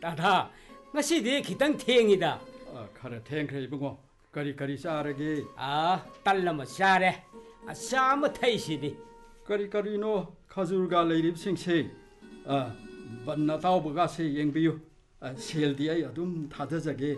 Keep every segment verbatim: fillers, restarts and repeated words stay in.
ताधा ngasi khitang thengida khara theng khre bungo kari kari sarage a tallama sare asama thaisidi kari kari no khajur ga leirib singse a banna taw buga se yengbiu sel di ai adum thada jage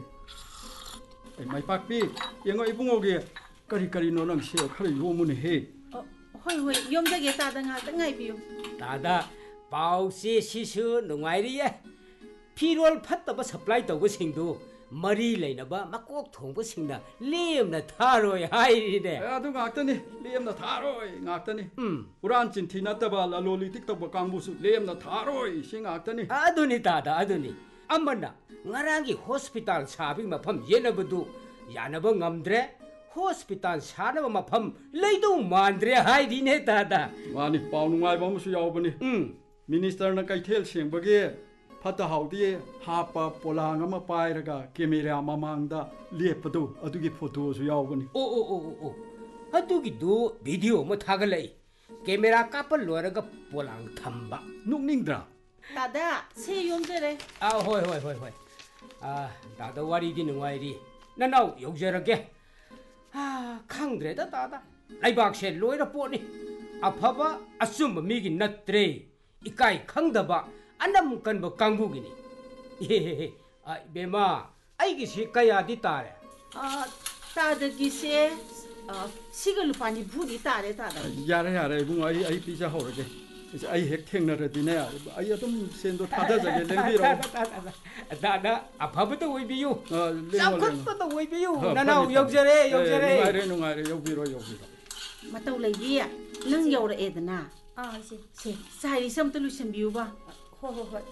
ai mai pakpi yengo ibungo ge kari kari no nang se khare yomun he hoi hoi yom jage ta da nga ngai biu tada pau se sisu nungai ye Pirol fattaba supply tawba singdu mari leinaba makok thongba singna lemna tharoi hairide adu ngaktani lemna tharoi ngaktani um uran chinthi nataba laloli tiktoba kangbusu lemna tharoi sing ngaktani aduni tada aduni amana ngarangi hospital sabi mafam yenabadu yanaba ngamdre hospital sanaba mafam leidu mandre hairine tada wani paunungai bamusu yawbani um minister na kaithel sengbage Fata haudi hapa polang ama pairaga camera mamangda lepadu adugi photo su yawgani o o o o adugi do video ma thagalai camera kapal loraga polang thamba nukningdra tada se yom jere a hoi hoi hoi hoi a tada wari di nungai ri nanau yogjerage a khangdre da tada laibak se loira poni afaba asum mi gi natre ikai khangdaba anam kan ba kangbu gini he ai bema ai gi si kaya di tare a ta da gi se sigal pani budi tare ta da yare yare bung ai ai pizza horage ai hek thengna ra dine ai atum sendo thada jage lengbi ro da da aphabu to oi biu chakut to oi biu nanau yogjere yogjere nungare nungare yogbi ro yogbi ro matau lei bi nang yora edna a se se sai sam to lu sam biu ba ho ho ho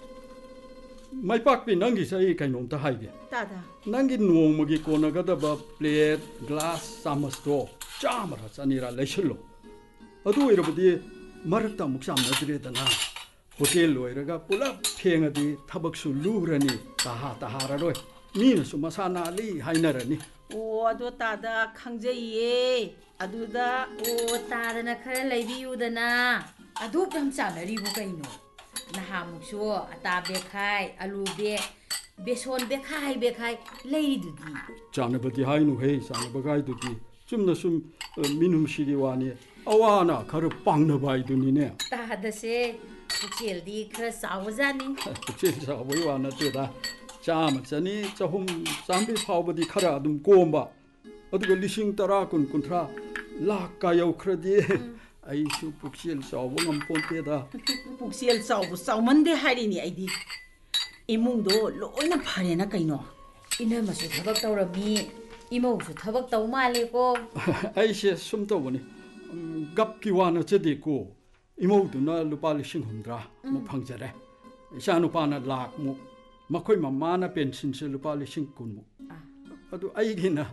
mai pak pi nangi sai kai nom ta hai ge ta da nangi nuong magi kona ga da ba plate glass samas to chamara chanira leishlo adu irabdi marakta muksam na dire da na hotel loiraga pulap phengadi thabak su lurani taha tahara roi mi na su masana li hainarani o adu ta da khangjai ye adu da o ta da na khara leibiu da na adu pram chanari bu kaino nahamukso ata bekhai alu be beson bekhai bekhai leidudi chanabadi hainu he chanabagi dudi chumna sum minum shiri wani awana khar pangna bai duni ne ta da se puchel di khara sawjani puchel sawai wana te da chama chani chahum sambi phawbadi khara adum komba aduga lising tara kun kunthra lakh ka yau khradi ai su puchel sawu ngam ponte da puchel sawu sawmande hari ni aidi imung do loina phare na kaino ina masu thabak tawrami imau su thabak taw male ko ai se sum to bani gap ki wana chedi ko imau du na lupa lising humdra mo phangjare isa nu pa na lak mu makhoi mama na pension se lupa lising kun mu adu ai gina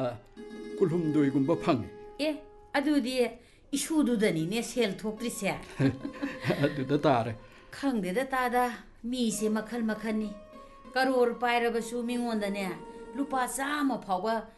kulhum doi gumba phang e adu di isu du dani ne sel thokri se adu da tare khangde da ta da mi se makhal makhani karor paira ba su mingon da ne lupa sa ma phawa